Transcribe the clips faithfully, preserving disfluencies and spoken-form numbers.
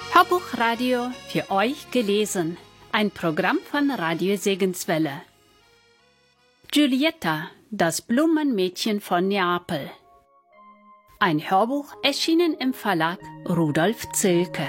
Hörbuchradio für euch gelesen. Ein Programm von Radio Segenswelle. Giulietta, das Blumenmädchen von Neapel. Ein Hörbuch erschienen im Verlag Rudolf Zilke.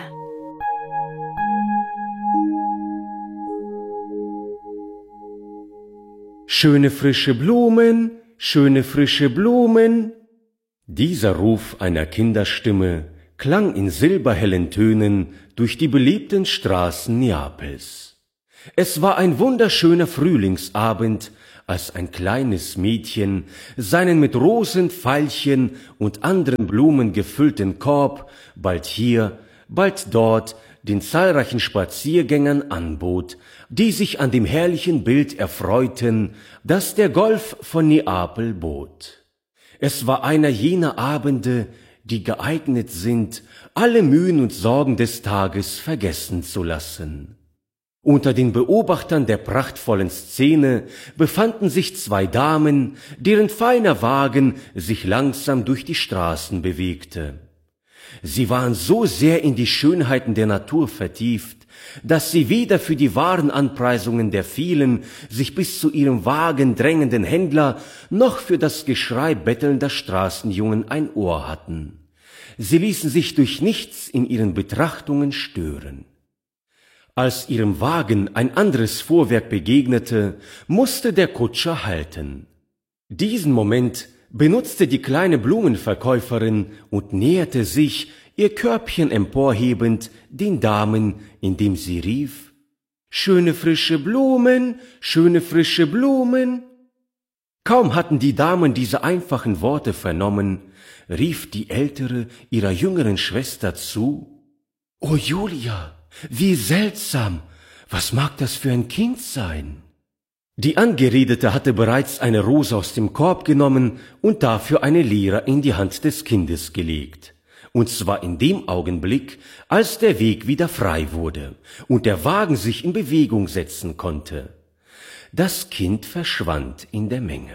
Schöne frische Blumen, schöne frische Blumen. Dieser Ruf einer Kinderstimme klang in silberhellen Tönen durch die belebten Straßen Neapels. Es war ein wunderschöner Frühlingsabend, als ein kleines Mädchen seinen mit Rosen, Veilchen und anderen Blumen gefüllten Korb bald hier, bald dort den zahlreichen Spaziergängern anbot, die sich an dem herrlichen Bild erfreuten, das der Golf von Neapel bot. Es war einer jener Abende, die geeignet sind, alle Mühen und Sorgen des Tages vergessen zu lassen. Unter den Beobachtern der prachtvollen Szene befanden sich zwei Damen, deren feiner Wagen sich langsam durch die Straßen bewegte. Sie waren so sehr in die Schönheiten der Natur vertieft, dass sie weder für die wahren Anpreisungen der vielen, sich bis zu ihrem Wagen drängenden Händler, noch für das Geschrei bettelnder Straßenjungen ein Ohr hatten. Sie ließen sich durch nichts in ihren Betrachtungen stören. Als ihrem Wagen ein anderes Fuhrwerk begegnete, musste der Kutscher halten. Diesen Moment benutzte die kleine Blumenverkäuferin und näherte sich, ihr Körbchen emporhebend, den Damen, indem sie rief: »Schöne frische Blumen, schöne frische Blumen!« Kaum hatten die Damen diese einfachen Worte vernommen, rief die ältere ihrer jüngeren Schwester zu: »O Julia, wie seltsam! Was mag das für ein Kind sein?« Die Angeredete hatte bereits eine Rose aus dem Korb genommen und dafür eine Lira in die Hand des Kindes gelegt. Und zwar in dem Augenblick, als der Weg wieder frei wurde und der Wagen sich in Bewegung setzen konnte. Das Kind verschwand in der Menge.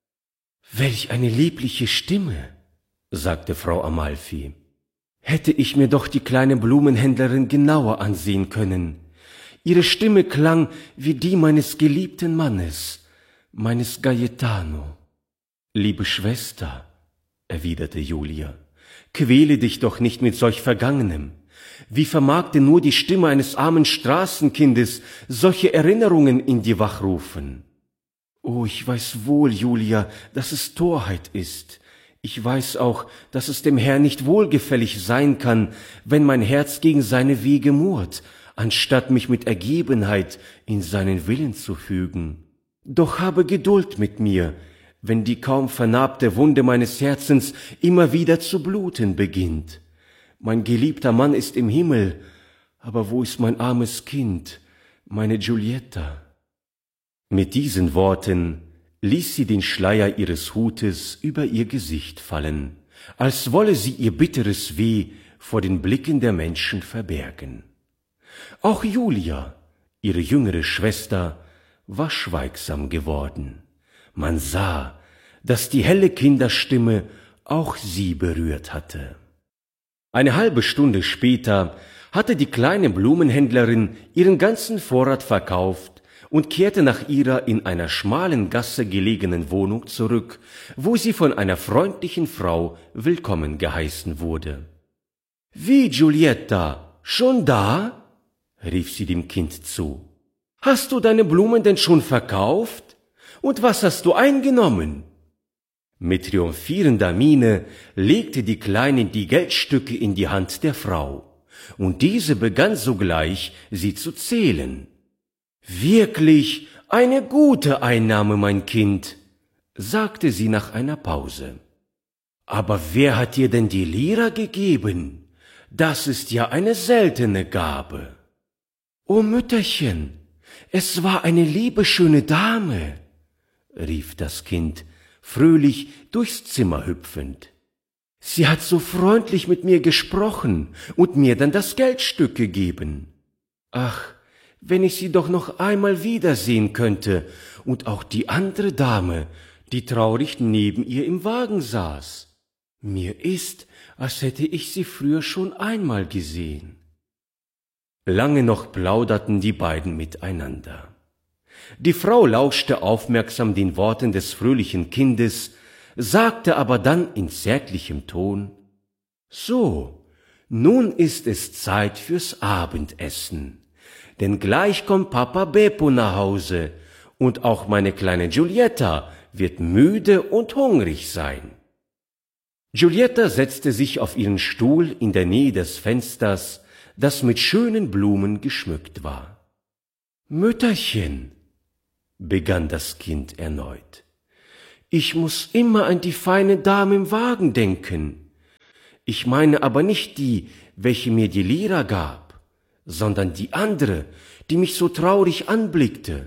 »Welch eine liebliche Stimme«, sagte Frau Amalfi. »Hätte ich mir doch die kleine Blumenhändlerin genauer ansehen können. Ihre Stimme klang wie die meines geliebten Mannes, meines Gaetano.« »Liebe Schwester«, erwiderte Julia, »quäle dich doch nicht mit solch Vergangenem. Wie vermag denn nur die Stimme eines armen Straßenkindes solche Erinnerungen in dir wachrufen?« »Oh, ich weiß wohl, Julia, dass es Torheit ist. Ich weiß auch, dass es dem Herrn nicht wohlgefällig sein kann, wenn mein Herz gegen seine Wege murrt, anstatt mich mit Ergebenheit in seinen Willen zu fügen. Doch habe Geduld mit mir, wenn die kaum vernarbte Wunde meines Herzens immer wieder zu bluten beginnt. Mein geliebter Mann ist im Himmel, aber wo ist mein armes Kind, meine Giulietta?« Mit diesen Worten ließ sie den Schleier ihres Hutes über ihr Gesicht fallen, als wolle sie ihr bitteres Weh vor den Blicken der Menschen verbergen. Auch Julia, ihre jüngere Schwester, war schweigsam geworden. Man sah, dass die helle Kinderstimme auch sie berührt hatte. Eine halbe Stunde später hatte die kleine Blumenhändlerin ihren ganzen Vorrat verkauft und kehrte nach ihrer in einer schmalen Gasse gelegenen Wohnung zurück, wo sie von einer freundlichen Frau willkommen geheißen wurde. »Wie, Giulietta, schon da?« rief sie dem Kind zu. »Hast du deine Blumen denn schon verkauft? Und was hast du eingenommen?« Mit triumphierender Miene legte die Kleine die Geldstücke in die Hand der Frau, und diese begann sogleich, sie zu zählen. »Wirklich eine gute Einnahme, mein Kind«, sagte sie nach einer Pause. »Aber wer hat dir denn die Lira gegeben? Das ist ja eine seltene Gabe.« »O Mütterchen, es war eine liebe schöne Dame«, rief das Kind, fröhlich durchs Zimmer hüpfend. »Sie hat so freundlich mit mir gesprochen und mir dann das Geldstück gegeben. Ach, wenn ich sie doch noch einmal wiedersehen könnte und auch die andere Dame, die traurig neben ihr im Wagen saß. Mir ist, als hätte ich sie früher schon einmal gesehen.« Lange noch plauderten die beiden miteinander. Die Frau lauschte aufmerksam den Worten des fröhlichen Kindes, sagte aber dann in zärtlichem Ton: »So, nun ist es Zeit fürs Abendessen, denn gleich kommt Papa Beppo nach Hause und auch meine kleine Giulietta wird müde und hungrig sein.« Giulietta setzte sich auf ihren Stuhl in der Nähe des Fensters, das mit schönen Blumen geschmückt war. »Mütterchen«, begann das Kind erneut, »ich muß immer an die feine Dame im Wagen denken. Ich meine aber nicht die, welche mir die Lira gab, sondern die andere, die mich so traurig anblickte.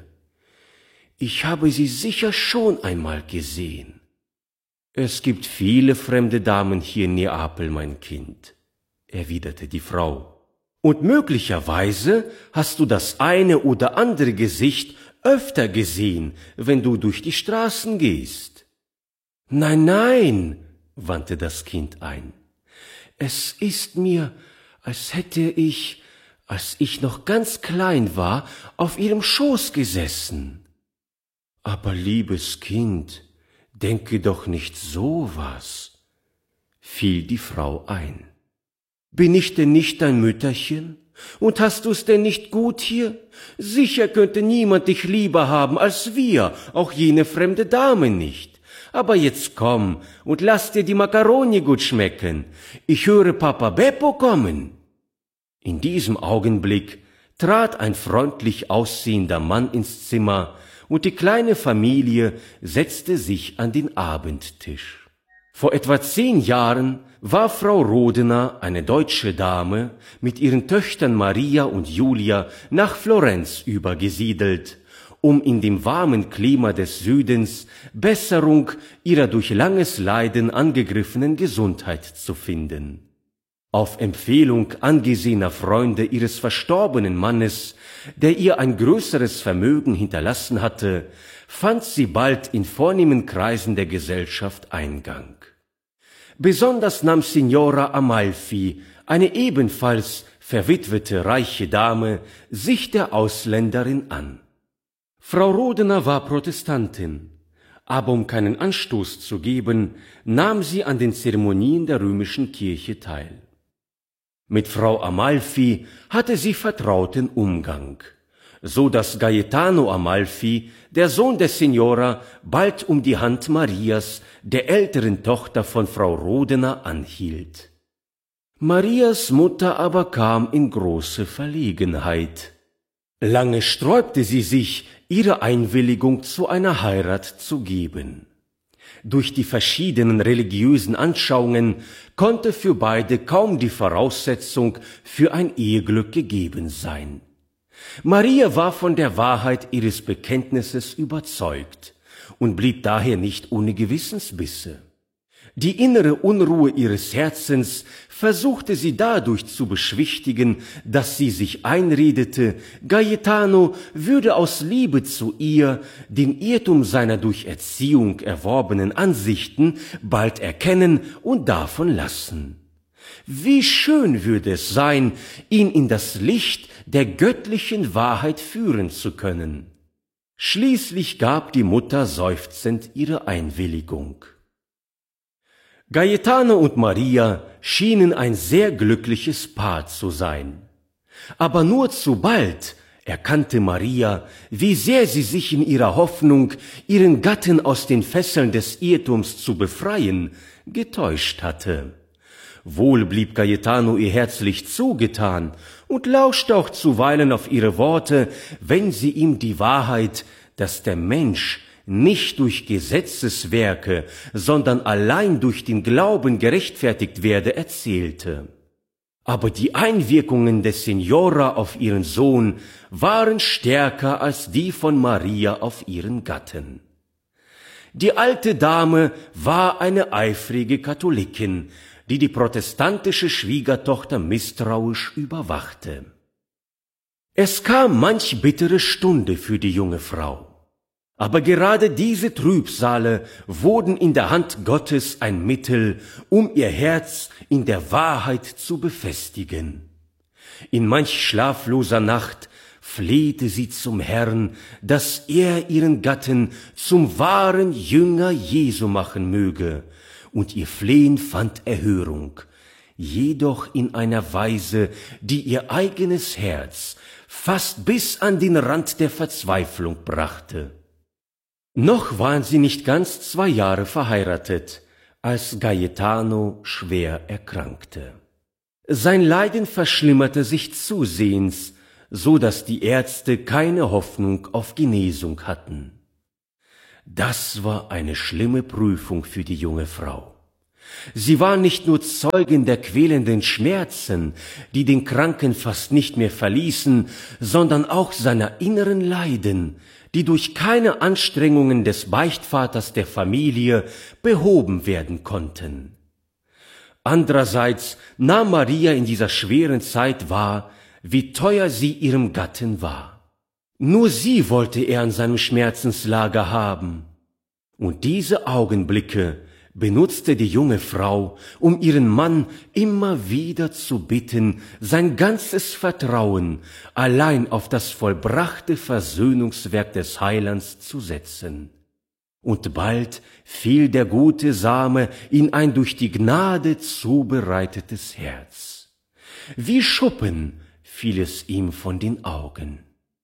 Ich habe sie sicher schon einmal gesehen.« »Es gibt viele fremde Damen hier in Neapel, mein Kind«, erwiderte die Frau. »Und möglicherweise hast du das eine oder andere Gesicht öfter gesehen, wenn du durch die Straßen gehst.« »Nein, nein«, wandte das Kind ein, »es ist mir, als hätte ich, als ich noch ganz klein war, auf ihrem Schoß gesessen.« »Aber liebes Kind, denke doch nicht so was«, fiel die Frau ein. »Bin ich denn nicht dein Mütterchen? Und hast du's denn nicht gut hier? Sicher könnte niemand dich lieber haben als wir, auch jene fremde Dame nicht. Aber jetzt komm und lass dir die Macaroni gut schmecken. Ich höre Papa Beppo kommen.« In diesem Augenblick trat ein freundlich aussehender Mann ins Zimmer, und die kleine Familie setzte sich an den Abendtisch. Vor etwa zehn Jahren war Frau Rodena, eine deutsche Dame, mit ihren Töchtern Maria und Julia nach Florenz übergesiedelt, um in dem warmen Klima des Südens Besserung ihrer durch langes Leiden angegriffenen Gesundheit zu finden. Auf Empfehlung angesehener Freunde ihres verstorbenen Mannes, der ihr ein größeres Vermögen hinterlassen hatte, fand sie bald in vornehmen Kreisen der Gesellschaft Eingang. Besonders nahm Signora Amalfi, eine ebenfalls verwitwete reiche Dame, sich der Ausländerin an. Frau Rodena war Protestantin, aber um keinen Anstoß zu geben, nahm sie an den Zeremonien der römischen Kirche teil. Mit Frau Amalfi hatte sie vertrauten Umgang, so dass Gaetano Amalfi, der Sohn der Signora, bald um die Hand Marias, der älteren Tochter von Frau Rodena, anhielt. Marias Mutter aber kam in große Verlegenheit. Lange sträubte sie sich, ihre Einwilligung zu einer Heirat zu geben. Durch die verschiedenen religiösen Anschauungen konnte für beide kaum die Voraussetzung für ein Eheglück gegeben sein. Maria war von der Wahrheit ihres Bekenntnisses überzeugt und blieb daher nicht ohne Gewissensbisse. Die innere Unruhe ihres Herzens versuchte sie dadurch zu beschwichtigen, dass sie sich einredete, Gaetano würde aus Liebe zu ihr den Irrtum seiner durch Erziehung erworbenen Ansichten bald erkennen und davon lassen. Wie schön würde es sein, ihn in das Licht der göttlichen Wahrheit führen zu können. Schließlich gab die Mutter seufzend ihre Einwilligung. Gaetano und Maria schienen ein sehr glückliches Paar zu sein. Aber nur zu bald erkannte Maria, wie sehr sie sich in ihrer Hoffnung, ihren Gatten aus den Fesseln des Irrtums zu befreien, getäuscht hatte. Wohl blieb Gaetano ihr herzlich zugetan und lauschte auch zuweilen auf ihre Worte, wenn sie ihm die Wahrheit, dass der Mensch nicht durch Gesetzeswerke, sondern allein durch den Glauben gerechtfertigt werde, erzählte. Aber die Einwirkungen des Signora auf ihren Sohn waren stärker als die von Maria auf ihren Gatten. Die alte Dame war eine eifrige Katholikin, die die protestantische Schwiegertochter misstrauisch überwachte. Es kam manch bittere Stunde für die junge Frau. Aber gerade diese Trübsale wurden in der Hand Gottes ein Mittel, um ihr Herz in der Wahrheit zu befestigen. In manch schlafloser Nacht flehte sie zum Herrn, dass er ihren Gatten zum wahren Jünger Jesu machen möge, und ihr Flehen fand Erhörung, jedoch in einer Weise, die ihr eigenes Herz fast bis an den Rand der Verzweiflung brachte. Noch waren sie nicht ganz zwei Jahre verheiratet, als Gaetano schwer erkrankte. Sein Leiden verschlimmerte sich zusehends, so dass die Ärzte keine Hoffnung auf Genesung hatten. Das war eine schlimme Prüfung für die junge Frau. Sie war nicht nur Zeugin der quälenden Schmerzen, die den Kranken fast nicht mehr verließen, sondern auch seiner inneren Leiden, die durch keine Anstrengungen des Beichtvaters der Familie behoben werden konnten. Andererseits nahm Maria in dieser schweren Zeit wahr, wie teuer sie ihrem Gatten war. Nur sie wollte er an seinem Schmerzenslager haben. Und diese Augenblicke benutzte die junge Frau, um ihren Mann immer wieder zu bitten, sein ganzes Vertrauen allein auf das vollbrachte Versöhnungswerk des Heilands zu setzen. Und bald fiel der gute Same in ein durch die Gnade zubereitetes Herz. Wie Schuppen fiel es ihm von den Augen.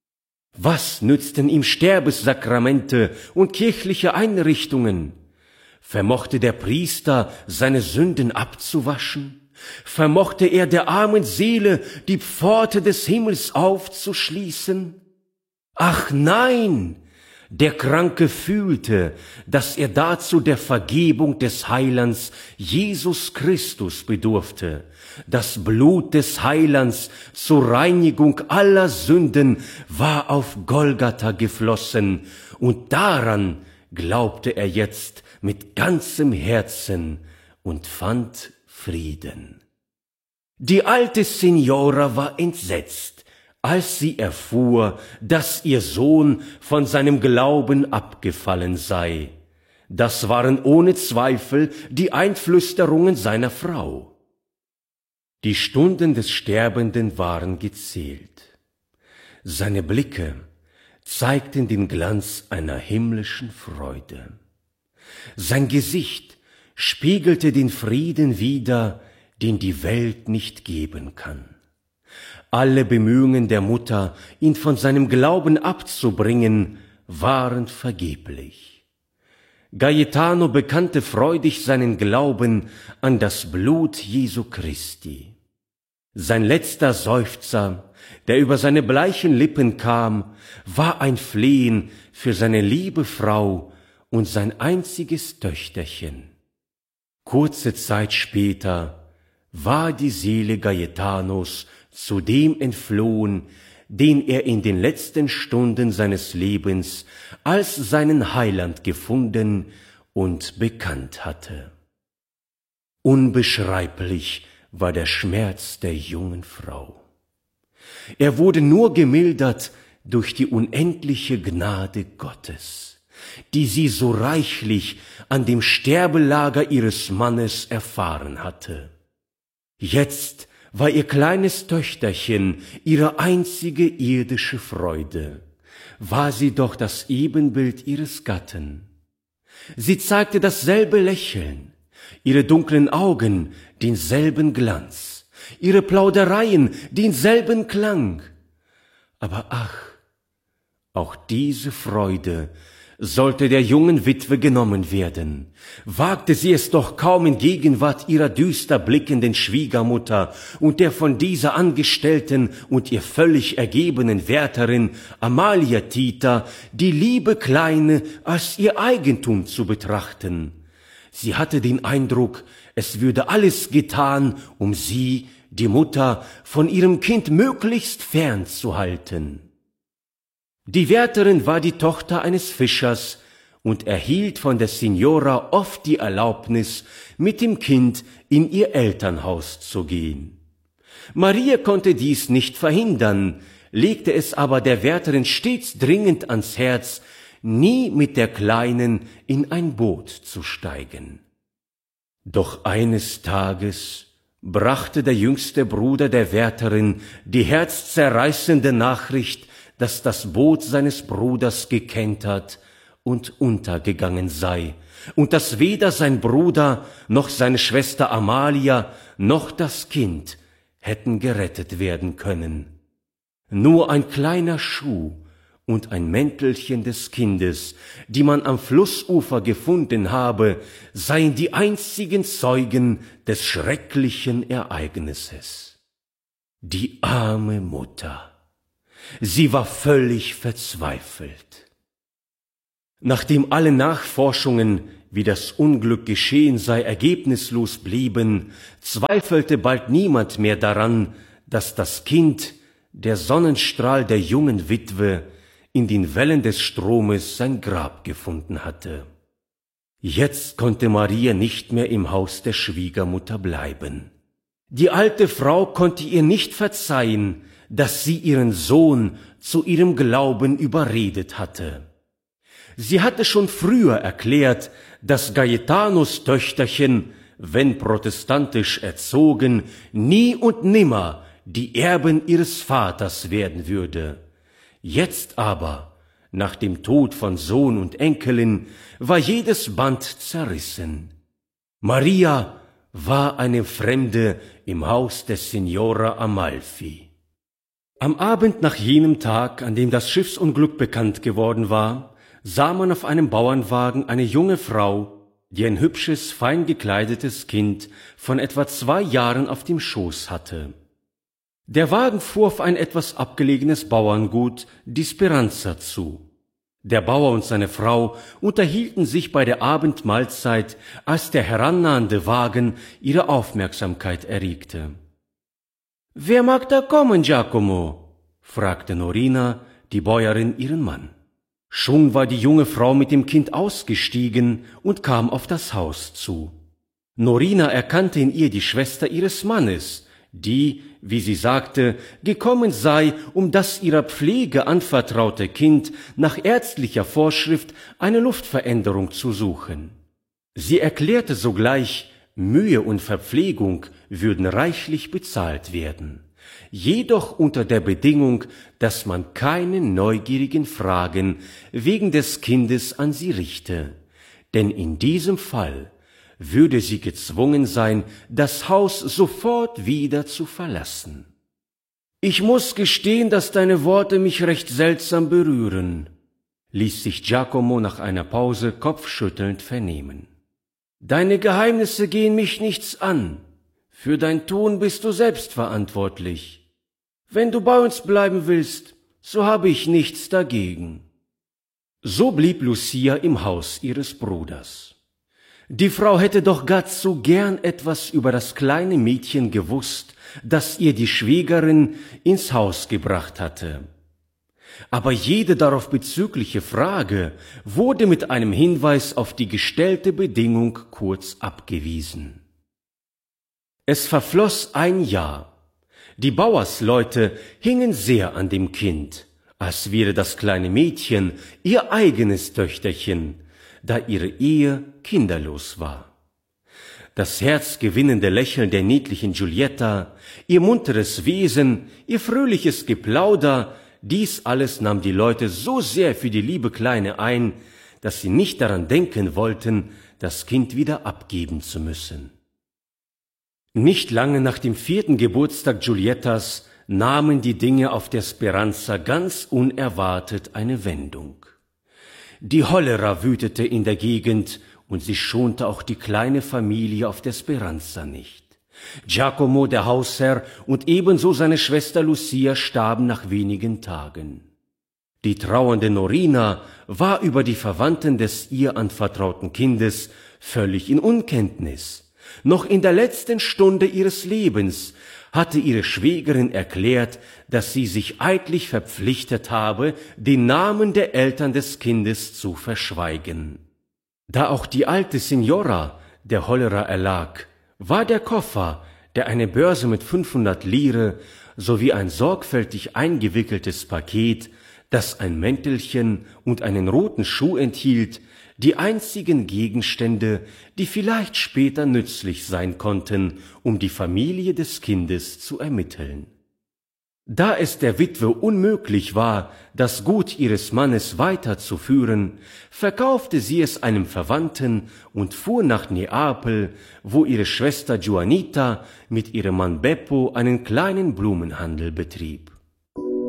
Was nützten ihm Sterbessakramente und kirchliche Einrichtungen? Vermochte der Priester seine Sünden abzuwaschen? Vermochte er der armen Seele die Pforte des Himmels aufzuschließen? Ach nein! Der Kranke fühlte, dass er dazu der Vergebung des Heilands Jesus Christus bedurfte. Das Blut des Heilands zur Reinigung aller Sünden war auf Golgatha geflossen, und daran glaubte er jetzt mit ganzem Herzen und fand Frieden. Die alte Signora war entsetzt, als sie erfuhr, dass ihr Sohn von seinem Glauben abgefallen sei. Das waren ohne Zweifel die Einflüsterungen seiner Frau. Die Stunden des Sterbenden waren gezählt. Seine Blicke zeigten den Glanz einer himmlischen Freude. Sein Gesicht spiegelte den Frieden wider, den die Welt nicht geben kann. Alle Bemühungen der Mutter, ihn von seinem Glauben abzubringen, waren vergeblich. Gaetano bekannte freudig seinen Glauben an das Blut Jesu Christi. Sein letzter Seufzer, der über seine bleichen Lippen kam, war ein Flehen für seine liebe Frau und sein einziges Töchterchen. Kurze Zeit später war die Seele Gaetanos zu dem entflohen, den er in den letzten Stunden seines Lebens als seinen Heiland gefunden und bekannt hatte. Unbeschreiblich war der Schmerz der jungen Frau. Er wurde nur gemildert durch die unendliche Gnade Gottes, die sie so reichlich an dem Sterbelager ihres Mannes erfahren hatte. Jetzt war ihr kleines Töchterchen ihre einzige irdische Freude, war sie doch das Ebenbild ihres Gatten. Sie zeigte dasselbe Lächeln, ihre dunklen Augen denselben Glanz, ihre Plaudereien denselben Klang. Aber ach, auch diese Freude sollte der jungen Witwe genommen werden. Wagte sie es doch kaum in Gegenwart ihrer düster blickenden Schwiegermutter und der von dieser Angestellten und ihr völlig ergebenen Wärterin Amalia Tita, die liebe Kleine als ihr Eigentum zu betrachten. Sie hatte den Eindruck, es würde alles getan, um sie, die Mutter, von ihrem Kind möglichst fernzuhalten. Die Wärterin war die Tochter eines Fischers und erhielt von der Signora oft die Erlaubnis, mit dem Kind in ihr Elternhaus zu gehen. Maria konnte dies nicht verhindern, legte es aber der Wärterin stets dringend ans Herz, nie mit der Kleinen in ein Boot zu steigen. Doch eines Tages brachte der jüngste Bruder der Wärterin die herzzerreißende Nachricht, dass das Boot seines Bruders gekentert und untergegangen sei, und dass weder sein Bruder noch seine Schwester Amalia noch das Kind hätten gerettet werden können. Nur ein kleiner Schuh und ein Mäntelchen des Kindes, die man am Flussufer gefunden habe, seien die einzigen Zeugen des schrecklichen Ereignisses. Die arme Mutter! Sie war völlig verzweifelt. Nachdem alle Nachforschungen, wie das Unglück geschehen sei, ergebnislos blieben, zweifelte bald niemand mehr daran, dass das Kind, der Sonnenstrahl der jungen Witwe, in den Wellen des Stromes sein Grab gefunden hatte. Jetzt konnte Maria nicht mehr im Haus der Schwiegermutter bleiben. Die alte Frau konnte ihr nicht verzeihen, dass sie ihren Sohn zu ihrem Glauben überredet hatte. Sie hatte schon früher erklärt, dass Gaetanos Töchterchen, wenn protestantisch erzogen, nie und nimmer die Erben ihres Vaters werden würde. Jetzt aber, nach dem Tod von Sohn und Enkelin, war jedes Band zerrissen. Maria war eine Fremde im Haus des Signora Amalfi. Am Abend nach jenem Tag, an dem das Schiffsunglück bekannt geworden war, sah man auf einem Bauernwagen eine junge Frau, die ein hübsches, fein gekleidetes Kind von etwa zwei Jahren auf dem Schoß hatte. Der Wagen fuhr auf ein etwas abgelegenes Bauerngut, die Speranza, zu. Der Bauer und seine Frau unterhielten sich bei der Abendmahlzeit, als der herannahende Wagen ihre Aufmerksamkeit erregte. »Wer mag da kommen, Giacomo?« fragte Norina, die Bäuerin, ihren Mann. Schon war die junge Frau mit dem Kind ausgestiegen und kam auf das Haus zu. Norina erkannte in ihr die Schwester ihres Mannes, die, wie sie sagte, gekommen sei, um das ihrer Pflege anvertraute Kind nach ärztlicher Vorschrift eine Luftveränderung zu suchen. Sie erklärte sogleich, Mühe und Verpflegung würden reichlich bezahlt werden, jedoch unter der Bedingung, dass man keine neugierigen Fragen wegen des Kindes an sie richte, denn in diesem Fall würde sie gezwungen sein, das Haus sofort wieder zu verlassen. »Ich muss gestehen, dass deine Worte mich recht seltsam berühren«, ließ sich Giacomo nach einer Pause kopfschüttelnd vernehmen. »Deine Geheimnisse gehen mich nichts an. Für dein Tun bist du selbst verantwortlich. Wenn du bei uns bleiben willst, so habe ich nichts dagegen.« So blieb Lucia im Haus ihres Bruders. Die Frau hätte doch gar zu gern etwas über das kleine Mädchen gewusst, das ihr die Schwägerin ins Haus gebracht hatte. Aber jede darauf bezügliche Frage wurde mit einem Hinweis auf die gestellte Bedingung kurz abgewiesen. Es verfloss ein Jahr. Die Bauersleute hingen sehr an dem Kind, als wäre das kleine Mädchen ihr eigenes Töchterchen, da ihre Ehe kinderlos war. Das herzgewinnende Lächeln der niedlichen Giulietta, ihr munteres Wesen, ihr fröhliches Geplauder, dies alles nahm die Leute so sehr für die liebe Kleine ein, dass sie nicht daran denken wollten, das Kind wieder abgeben zu müssen. Nicht lange nach dem vierten Geburtstag Giuliettas nahmen die Dinge auf der Speranza ganz unerwartet eine Wendung. Die Cholera wütete in der Gegend und sie schonte auch die kleine Familie auf der Speranza nicht. Giacomo, der Hausherr, und ebenso seine Schwester Lucia starben nach wenigen Tagen. Die trauernde Norina war über die Verwandten des ihr anvertrauten Kindes völlig in Unkenntnis. Noch in der letzten Stunde ihres Lebens hatte ihre Schwägerin erklärt, dass sie sich eidlich verpflichtet habe, den Namen der Eltern des Kindes zu verschweigen. Da auch die alte Signora der Cholera erlag, war der Koffer, der eine Börse mit fünfhundert Lire sowie ein sorgfältig eingewickeltes Paket, das ein Mäntelchen und einen roten Schuh enthielt, die einzigen Gegenstände, die vielleicht später nützlich sein konnten, um die Familie des Kindes zu ermitteln. Da es der Witwe unmöglich war, das Gut ihres Mannes weiterzuführen, verkaufte sie es einem Verwandten und fuhr nach Neapel, wo ihre Schwester Juanita mit ihrem Mann Beppo einen kleinen Blumenhandel betrieb.